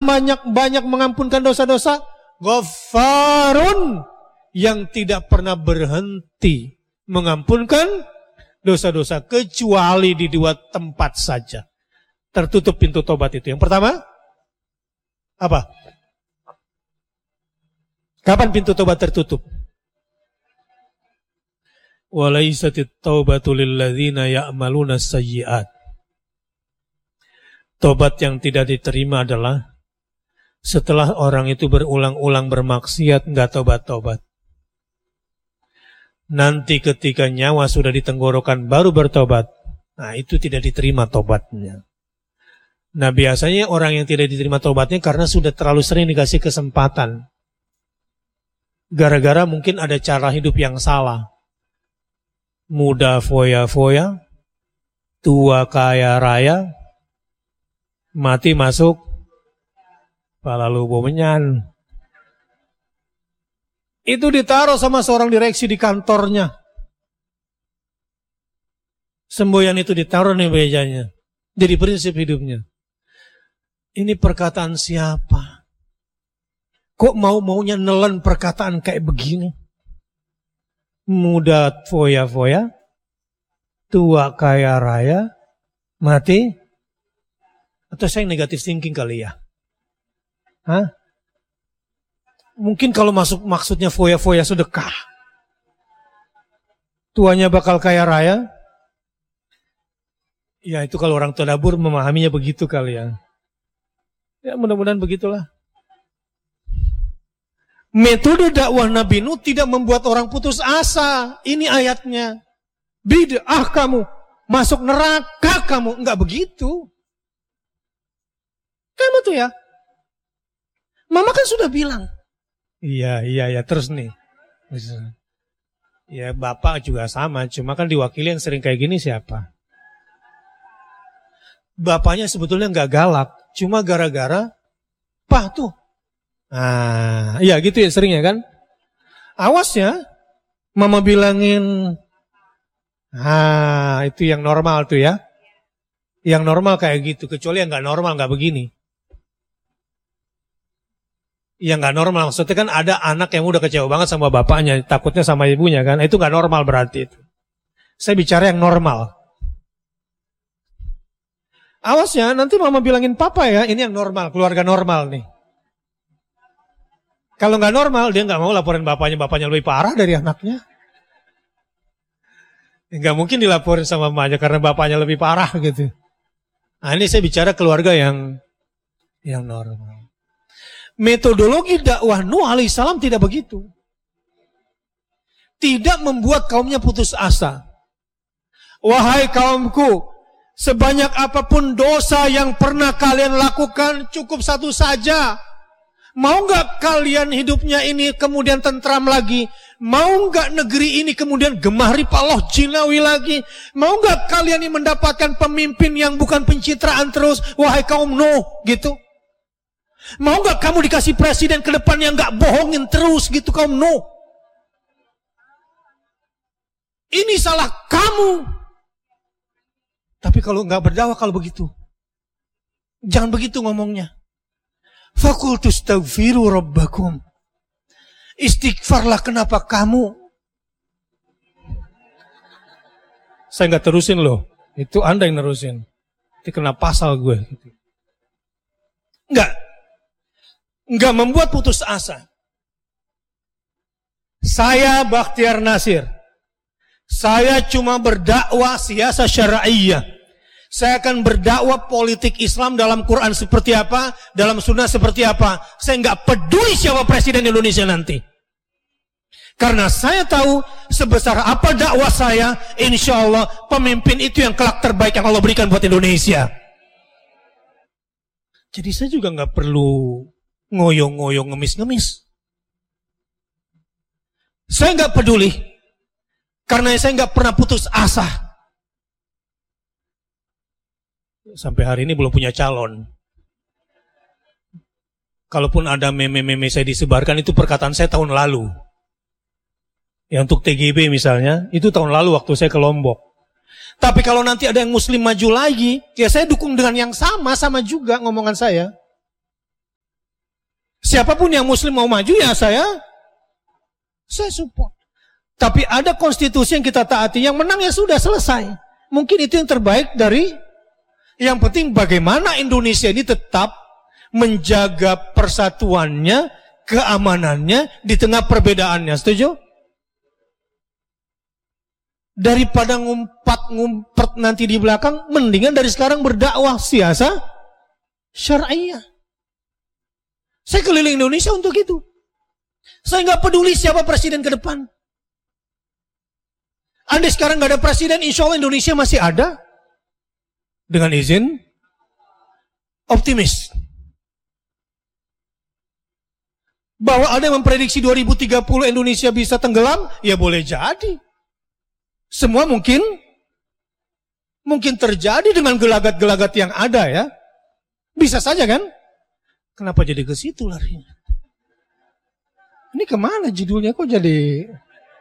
banyak mengampunkan dosa-dosa. Ghaffarun, yang tidak pernah berhenti mengampunkan dosa-dosa kecuali di dua tempat saja. Tertutup pintu tobat itu. Yang pertama, apa? Kapan pintu tobat tertutup? Walaisatit taubatu lilladzina ya'maluna sayyi'at. Tobat yang tidak diterima adalah setelah orang itu berulang-ulang bermaksiat, enggak tobat-tobat. Nanti ketika nyawa sudah di tenggorokan baru bertobat. Nah, itu tidak diterima tobatnya. Nah, biasanya orang yang tidak diterima tobatnya karena sudah terlalu sering dikasih kesempatan. Gara-gara mungkin ada cara hidup yang salah. Muda foya-foya, tua kaya raya, mati masuk pala lubo menyan. Itu ditaruh sama seorang direksi di kantornya. Semboyan itu ditaruh nih mejanya. Jadi prinsip hidupnya. Ini perkataan siapa? Kok mau-maunya nelen perkataan kayak begini? Muda foya-foya, tua kaya raya, mati. Atau saya negatif thinking kali ya? Hah? Mungkin kalau maksudnya foya-foya sedekah. Tuanya bakal kaya raya. Ya itu kalau orang tadabur memahaminya begitu kali ya. Ya mudah-mudahan begitulah. Metode dakwah Nabi Nuh tidak membuat orang putus asa. Ini ayatnya. Bid'ah kamu, masuk neraka kamu. Enggak begitu. Kamu tuh ya. Mama kan sudah bilang. Iya, terus nih. Ya bapak juga sama, cuma kan diwakili yang sering kayak gini siapa? Bapaknya sebetulnya enggak galak, cuma gara-gara Pak tuh. Nah, iya gitu ya seringnya kan. Awas ya, mama bilangin, itu yang normal tuh ya. Yang normal kayak gitu, kecuali yang gak normal gak begini. Yang gak normal, maksudnya kan ada anak yang udah kecewa banget sama bapaknya, takutnya sama ibunya kan, itu gak normal berarti itu. Saya bicara yang normal. Awas ya, nanti mama bilangin papa ya, ini yang normal, keluarga normal nih. Kalau nggak normal, dia nggak mau laporin bapaknya lebih parah dari anaknya. Nggak mungkin dilaporin sama mamanya karena bapaknya lebih parah gitu. Nah ini saya bicara keluarga yang normal. Metodologi dakwah Nuh alaihissalam tidak begitu. Tidak membuat kaumnya putus asa. Wahai kaumku, sebanyak apapun dosa yang pernah kalian lakukan, cukup satu saja. Mau nggak kalian hidupnya ini kemudian tentram lagi? Mau nggak negeri ini kemudian gemah ripaloh jinawi lagi? Mau nggak kalian ini mendapatkan pemimpin yang bukan pencitraan terus? Wahai kaum Nuh, gitu. Mau nggak kamu dikasih presiden ke depan yang nggak bohongin terus gitu kaum Nuh? Ini salah kamu. Tapi kalau nggak berdakwah kalau begitu, jangan begitu ngomongnya. Fakultu astaghfiru rabbakum. Istighfarlah, kenapa kamu? Saya nggak terusin loh. Itu Anda yang nerusin. Itu kena pasal gue. Enggak membuat putus asa. Saya Bakhtiar Nasir. Saya cuma berdakwah siasa syar'iyyah. Saya akan berdakwah politik Islam dalam Quran seperti apa, dalam sunnah seperti apa. Saya nggak peduli siapa presiden Indonesia nanti. Karena saya tahu sebesar apa dakwah saya, insya Allah pemimpin itu yang kelak terbaik yang Allah berikan buat Indonesia. Jadi saya juga nggak perlu ngoyong-ngoyong ngemis-ngemis. Saya nggak peduli. Karena saya nggak pernah putus asa. Sampai hari ini belum punya calon. Kalaupun ada meme-meme saya disebarkan, itu perkataan saya tahun lalu. Ya untuk TGB misalnya, itu tahun lalu waktu saya ke Lombok. Tapi kalau nanti ada yang muslim maju lagi, ya saya dukung dengan yang sama juga ngomongan saya. Siapapun yang muslim mau maju ya saya support. Tapi ada konstitusi yang kita taati, yang menang ya sudah selesai. Mungkin itu yang terbaik dari, yang penting bagaimana Indonesia ini tetap menjaga persatuannya, keamanannya di tengah perbedaannya. Setuju? Daripada ngumpat nanti di belakang, mendingan dari sekarang berdakwah siasa syariah. Saya keliling Indonesia untuk itu. Saya nggak peduli siapa presiden ke depan. Andai sekarang nggak ada presiden, insya Allah Indonesia masih ada. Dengan izin, optimis. Bahwa ada yang memprediksi 2030 Indonesia bisa tenggelam, ya boleh jadi. Semua mungkin terjadi dengan gelagat-gelagat yang ada ya. Bisa saja kan? Kenapa jadi ke situ larinya? Ini kemana judulnya kok jadi...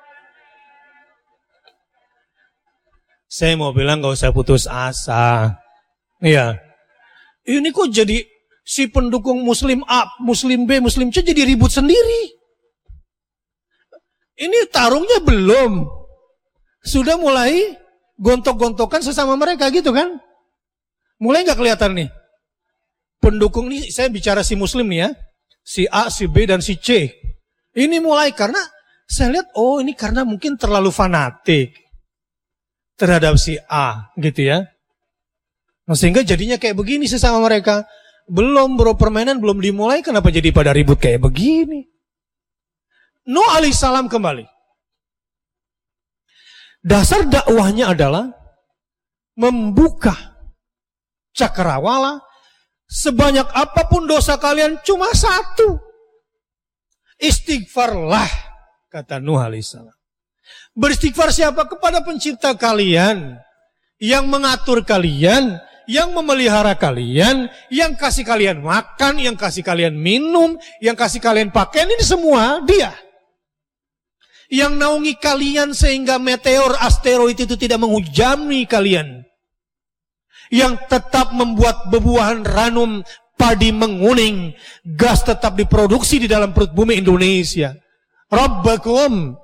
Saya mau bilang gak usah putus asa. Iya. Ini kok jadi si pendukung Muslim A, Muslim B, Muslim C jadi ribut sendiri. Ini tarungnya belum. Sudah mulai gontok-gontokan sesama mereka gitu kan. Mulai gak kelihatan nih. Pendukung nih, saya bicara si Muslim nih ya. Si A, si B, dan si C. Ini mulai karena saya lihat, oh ini karena mungkin terlalu fanatik terhadap si A gitu ya. Nah, sehingga jadinya kayak begini sesama mereka. Belum bro, permainan belum dimulai, kenapa jadi pada ribut kayak begini? Nuh alaihissalam kembali. Dasar dakwahnya adalah membuka cakrawala. Sebanyak apapun dosa kalian cuma satu. Istighfarlah, kata Nuh alaihissalam. Beristighfar siapa? Kepada pencipta kalian, yang mengatur kalian, yang memelihara kalian, yang kasih kalian makan, yang kasih kalian minum, yang kasih kalian pakaian, ini semua dia. Yang naungi kalian sehingga meteor, asteroid itu tidak menghujani kalian. Yang tetap membuat bebuahan ranum, padi menguning, gas tetap diproduksi di dalam perut bumi Indonesia. Rabbakum.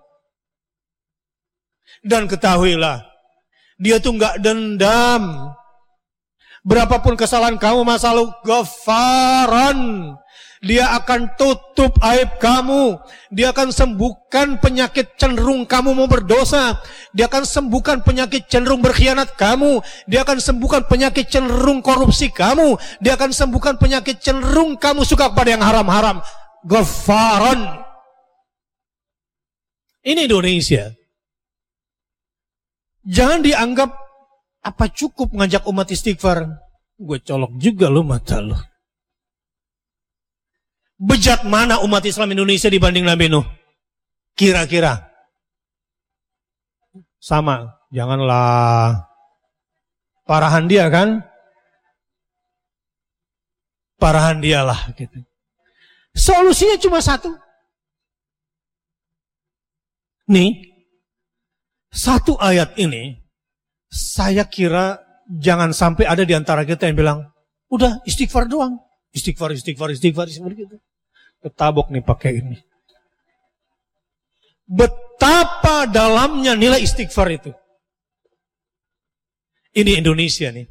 Dan ketahuilah, dia tuh gak dendam. Berapapun kesalahan kamu masa lalu, ghafaran. Dia akan tutup aib kamu. Dia akan sembuhkan penyakit cenderung kamu mau berdosa. Dia akan sembuhkan penyakit cenderung berkhianat kamu. Dia akan sembuhkan penyakit cenderung korupsi kamu. Dia akan sembuhkan penyakit cenderung kamu suka pada yang haram-haram. Ghafaran. Ini Indonesia. Jangan dianggap apa cukup ngajak umat istighfar. Gue colok juga lo mata lo. Bejat mana umat Islam Indonesia dibanding Nabi Nuh? Kira-kira. Sama. Janganlah. Parahan dia kan? Parahan dia lah. Gitu. Solusinya cuma satu. Nih. Satu ayat ini, saya kira jangan sampai ada di antara kita yang bilang, udah istighfar doang. Istighfar gitu. Ketabok nih pakai ini. Betapa dalamnya nilai istighfar itu. Ini Indonesia nih.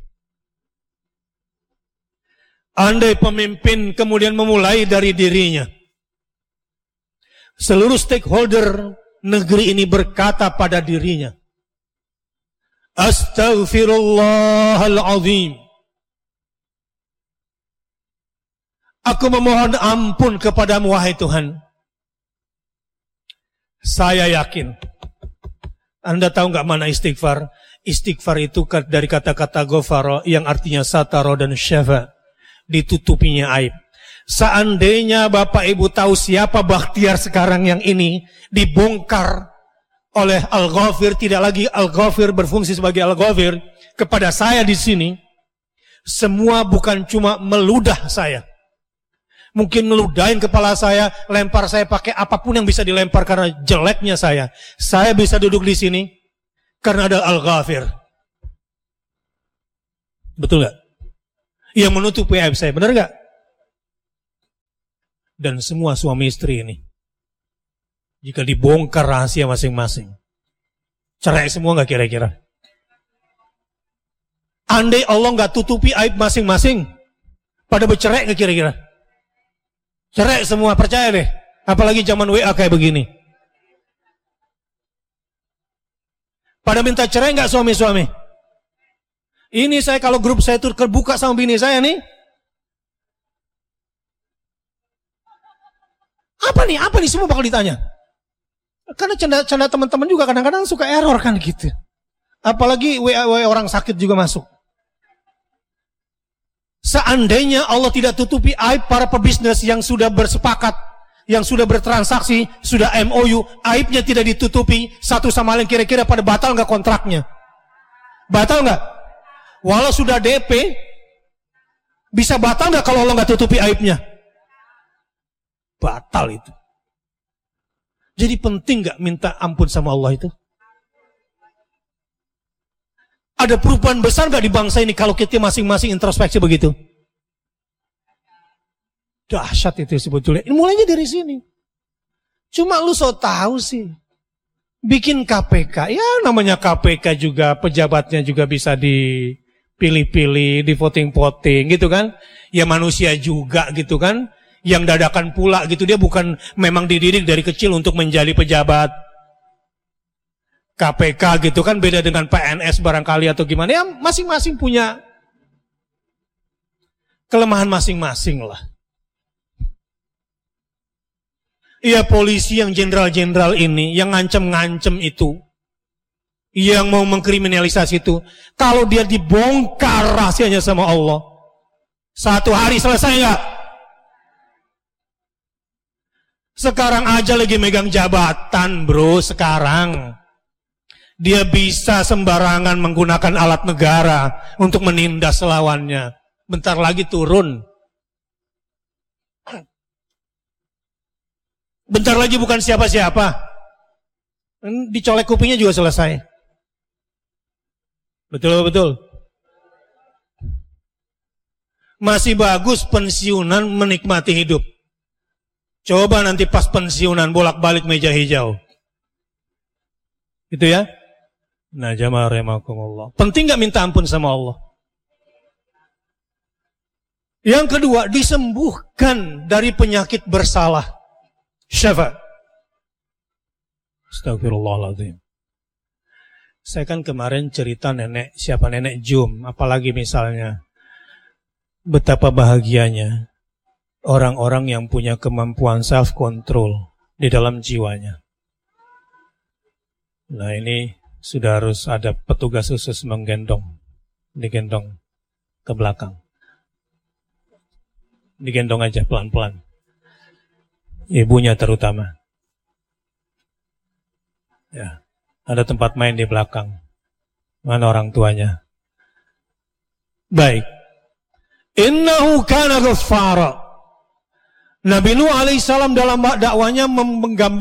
Andai pemimpin kemudian memulai dari dirinya. Seluruh stakeholder negeri ini berkata pada dirinya, Astaghfirullahaladzim. Aku memohon ampun kepadamu wahai Tuhan. Saya yakin. Anda tahu nggak mana istighfar? Istighfar itu dari kata-kata ghafara yang artinya satara dan syafa. Ditutupinya aib. Seandainya Bapak Ibu tahu siapa Bakhtiar sekarang yang ini dibongkar oleh Al-Ghafir, tidak lagi Al-Ghafir berfungsi sebagai Al-Ghafir kepada saya di sini, semua bukan cuma meludah saya. Mungkin meludahin kepala saya, lempar saya pakai apapun yang bisa dilempar karena jeleknya saya. Saya bisa duduk di sini karena ada Al-Ghafir. Betul gak? Yang menutupi aib saya, benar gak? dan semua suami istri ini. Jika dibongkar rahasia masing-masing, cerai semua nggak kira-kira? Andai Allah nggak tutupi aib masing-masing, pada bercerai nggak kira-kira? Cerai semua, percaya deh. Apalagi zaman WA kayak begini. Pada minta cerai nggak suami-suami? Ini saya kalau grup saya tuh terbuka sama bini saya nih. Apa nih semua bakal ditanya. Karena canda teman-teman juga kadang-kadang suka error kan gitu. Apalagi WA orang sakit juga masuk. Seandainya Allah tidak tutupi aib para pebisnis yang sudah bersepakat, yang sudah bertransaksi, sudah MOU, aibnya tidak ditutupi, satu sama lain kira-kira pada batal nggak kontraknya? Batal nggak? Walau sudah DP, bisa batal nggak kalau Allah nggak tutupi aibnya? Batal itu. Jadi penting nggak minta ampun sama Allah itu? Ada perubahan besar nggak di bangsa ini kalau kita masing-masing introspeksi begitu? Dahsyat itu sebetulnya. Mulainya dari sini. Cuma lu so tahu sih. Bikin KPK, ya namanya KPK juga pejabatnya juga bisa dipilih-pilih, di voting-voting gitu kan? Ya manusia juga gitu kan? Yang dadakan pula gitu, dia bukan memang dididik dari kecil untuk menjadi pejabat. KPK gitu kan beda dengan PNS barangkali atau gimana, ya masing-masing punya kelemahan masing-masing lah. Iya polisi yang jenderal-jenderal ini, yang ngancem-ngancem itu, yang mau mengkriminalisasi itu, kalau dia dibongkar rahasianya sama Allah, satu hari selesai nggak? Sekarang aja lagi megang jabatan bro, sekarang. Dia bisa sembarangan menggunakan alat negara untuk menindas lawannya. Bentar lagi turun. Bentar lagi bukan siapa-siapa. Dicolek kupingnya juga selesai. Betul-betul. Masih bagus pensiunan menikmati hidup. Coba nanti pas pensiunan bolak-balik meja hijau. Gitu ya. Nah jamaah rahimakumullah. Penting gak minta ampun sama Allah? Yang kedua, disembuhkan dari penyakit bersalah. Syafa. Astagfirullahaladzim. Saya kan kemarin cerita siapa nenek Jum. Apalagi misalnya. Betapa bahagianya orang-orang yang punya kemampuan self-control di dalam jiwanya. Nah ini sudah harus ada petugas khusus digendong ke belakang. Digendong aja pelan-pelan. Ibunya terutama. Ya, ada tempat main di belakang. Mana orang tuanya? Baik. Innahu kana ghaffara. Nabi Nuh alaihissalam dalam dakwanya menggambarkan